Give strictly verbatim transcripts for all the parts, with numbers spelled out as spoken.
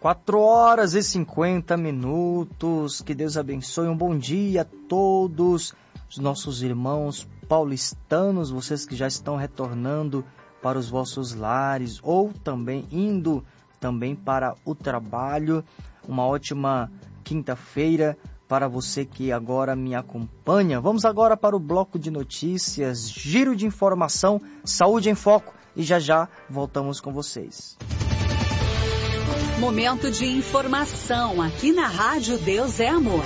quatro horas e cinquenta minutos. Que Deus abençoe. Um bom dia a todos os nossos irmãos paulistanos, vocês que já estão retornando para os vossos lares ou também indo também para o trabalho. Uma ótima quinta-feira para você que agora me acompanha. Vamos agora para o bloco de notícias, giro de informação, Saúde em Foco, e já já voltamos com vocês. Momento de informação aqui na Rádio Deus é Amor.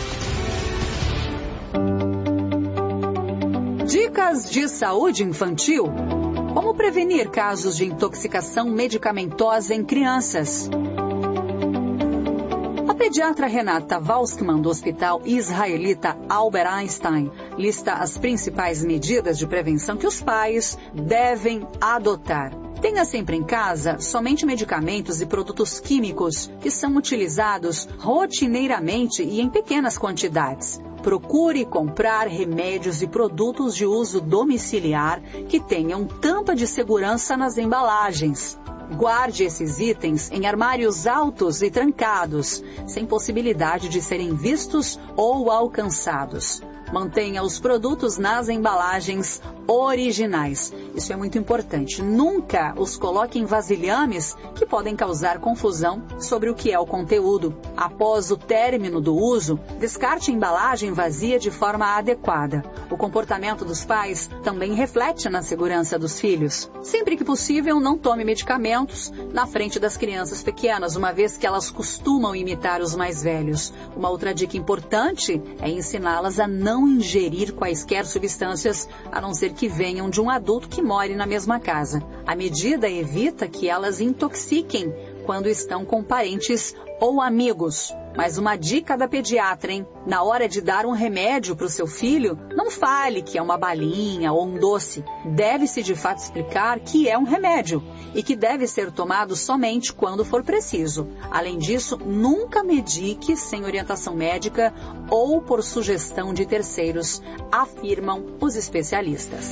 Dicas de saúde infantil. Como prevenir casos de intoxicação medicamentosa em crianças? A pediatra Renata Walskman, do Hospital Israelita Albert Einstein, lista as principais medidas de prevenção que os pais devem adotar. Tenha sempre em casa somente medicamentos e produtos químicos que são utilizados rotineiramente e em pequenas quantidades. Procure comprar remédios e produtos de uso domiciliar que tenham tampa de segurança nas embalagens. Guarde esses itens em armários altos e trancados, sem possibilidade de serem vistos ou alcançados. Mantenha os produtos nas embalagens originais. Isso é muito importante. Nunca os coloque em vasilhames que podem causar confusão sobre o que é o conteúdo. Após o término do uso, descarte a embalagem vazia de forma adequada. O comportamento dos pais também reflete na segurança dos filhos. Sempre que possível, não tome medicamentos na frente das crianças pequenas, uma vez que elas costumam imitar os mais velhos. Uma outra dica importante é ensiná-las a não não ingerir quaisquer substâncias, a não ser que venham de um adulto que more na mesma casa. A medida evita que elas intoxiquem quando estão com parentes ou amigos. Mas uma dica da pediatra, hein? Na hora de dar um remédio para o seu filho, não fale que é uma balinha ou um doce. Deve-se de fato explicar que é um remédio e que deve ser tomado somente quando for preciso. Além disso, nunca medique sem orientação médica ou por sugestão de terceiros, afirmam os especialistas.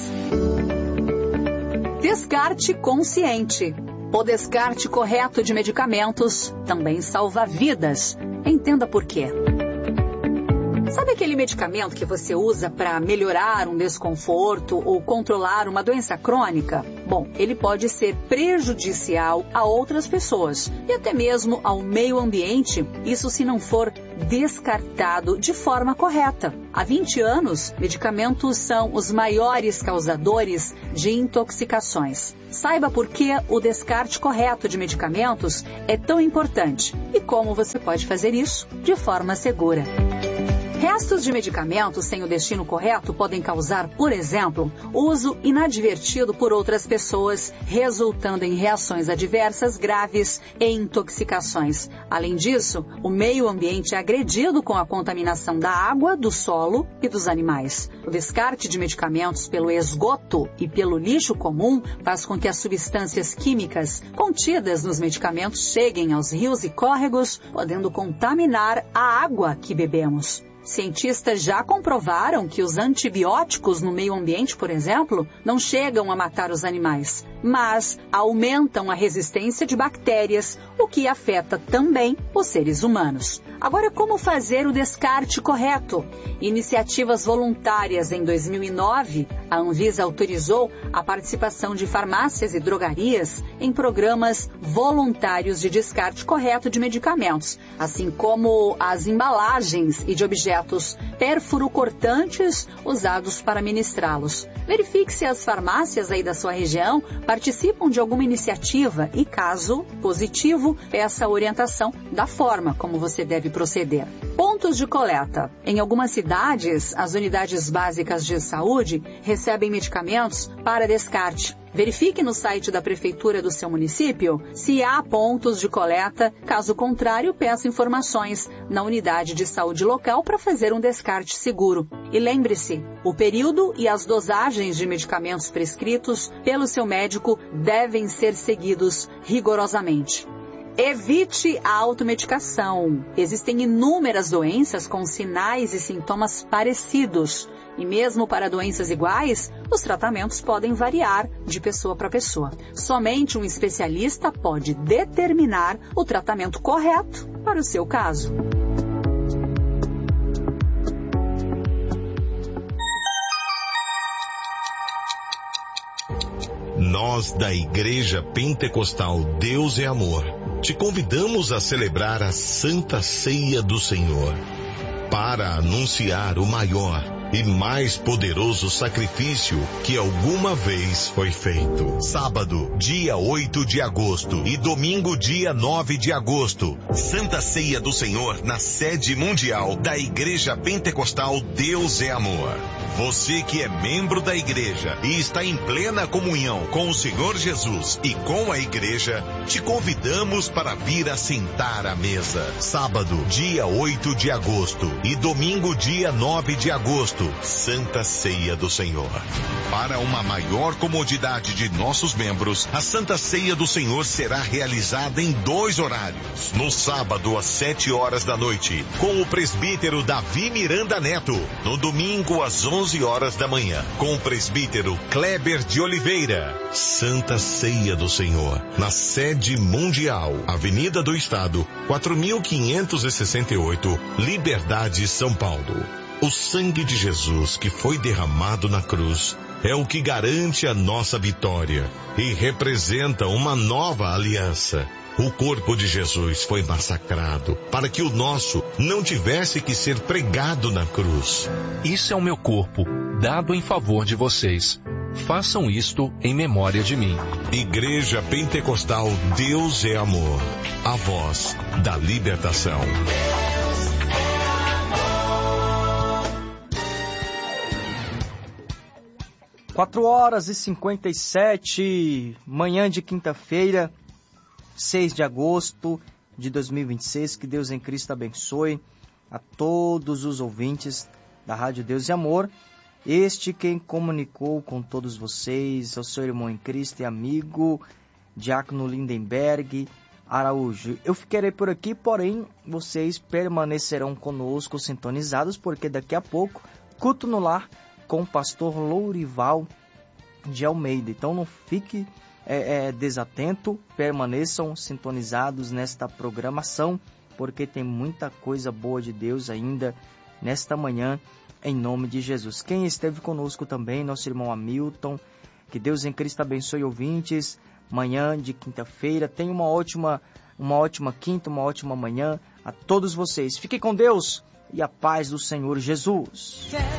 Descarte consciente. O descarte correto de medicamentos também salva vidas. Entenda por quê. Sabe aquele medicamento que você usa para melhorar um desconforto ou controlar uma doença crônica? Bom, ele pode ser prejudicial a outras pessoas e até mesmo ao meio ambiente, isso se não for descartado de forma correta. Há vinte anos, medicamentos são os maiores causadores de intoxicações. Saiba por que o descarte correto de medicamentos é tão importante e como você pode fazer isso de forma segura. Restos de medicamentos sem o destino correto podem causar, por exemplo, uso inadvertido por outras pessoas, resultando em reações adversas graves e intoxicações. Além disso, o meio ambiente é agredido com a contaminação da água, do solo e dos animais. O descarte de medicamentos pelo esgoto e pelo lixo comum faz com que as substâncias químicas contidas nos medicamentos cheguem aos rios e córregos, podendo contaminar a água que bebemos. Cientistas já comprovaram que os antibióticos no meio ambiente, por exemplo, não chegam a matar os animais, mas aumentam a resistência de bactérias, o que afeta também os seres humanos. Agora, como fazer o descarte correto? Iniciativas voluntárias. Em dois mil e nove, a Anvisa autorizou a participação de farmácias e drogarias em programas voluntários de descarte correto de medicamentos, assim como as embalagens e de objetos perfuro-cortantes usados para ministrá-los. Verifique se as farmácias aí da sua região participam de alguma iniciativa e, caso positivo, peça a orientação da forma como você deve proceder. Pontos de coleta. Em algumas cidades, as unidades básicas de saúde recebem medicamentos para descarte. Verifique no site da prefeitura do seu município se há pontos de coleta. Caso contrário, peça informações na unidade de saúde local para fazer um descarte seguro. E lembre-se, o período e as dosagens de medicamentos prescritos pelo seu médico devem ser seguidos rigorosamente. Evite a automedicação. Existem inúmeras doenças com sinais e sintomas parecidos. E mesmo para doenças iguais, os tratamentos podem variar de pessoa para pessoa. Somente um especialista pode determinar o tratamento correto para o seu caso. Nós, da Igreja Pentecostal Deus é Amor, te convidamos a celebrar a Santa Ceia do Senhor, para anunciar o maior e mais poderoso sacrifício que alguma vez foi feito. Sábado, dia oito de agosto e domingo, dia nove de agosto, Santa Ceia do Senhor na sede mundial da Igreja Pentecostal Deus é Amor. Você que é membro da igreja e está em plena comunhão com o Senhor Jesus e com a igreja, te convidamos para vir assentar à mesa. Sábado, dia oito de agosto e domingo, dia nove de agosto, Santa Ceia do Senhor. Para uma maior comodidade de nossos membros, a Santa Ceia do Senhor será realizada em dois horários. No sábado, às sete horas da noite, com o presbítero Davi Miranda Neto. No domingo, às onze horas da manhã, com o presbítero Kleber de Oliveira. Santa Ceia do Senhor, na sede mundial, Avenida do Estado, quatro mil quinhentos e sessenta e oito, Liberdade, São Paulo. O sangue de Jesus que foi derramado na cruz é o que garante a nossa vitória e representa uma nova aliança. O corpo de Jesus foi massacrado para que o nosso não tivesse que ser pregado na cruz. Isso é o meu corpo, dado em favor de vocês. Façam isto em memória de mim. Igreja Pentecostal Deus é Amor, a voz da libertação. Quatro horas e cinquenta e sete, manhã de quinta-feira, seis de agosto de dois mil e vinte e seis. Que Deus em Cristo abençoe a todos os ouvintes da Rádio Deus e Amor. Este quem comunicou com todos vocês, é o seu irmão em Cristo e amigo, Diácono Lindenberg Araújo. Eu ficarei por aqui, porém vocês permanecerão conosco sintonizados, porque daqui a pouco, culto no lar com o pastor Lourival de Almeida. Então não fique é, é, desatento, permaneçam sintonizados nesta programação, porque tem muita coisa boa de Deus ainda nesta manhã, em nome de Jesus. Quem esteve conosco também, nosso irmão Hamilton, que Deus em Cristo abençoe ouvintes, manhã de quinta-feira, tenha uma ótima, uma ótima quinta, uma ótima manhã a todos vocês. Fiquem com Deus e a paz do Senhor Jesus.